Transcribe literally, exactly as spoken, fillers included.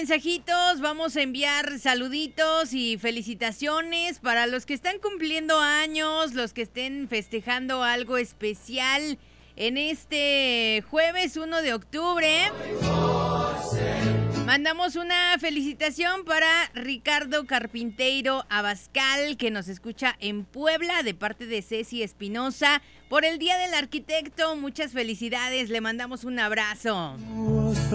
mensajitos, vamos a enviar saluditos y felicitaciones para los que están cumpliendo años, los que estén festejando algo especial en este jueves uno de octubre. Mandamos una felicitación para Ricardo Carpinteiro Abascal, que nos escucha en Puebla, de parte de Ceci Espinosa, por el Día del Arquitecto. Muchas felicidades, le mandamos un abrazo.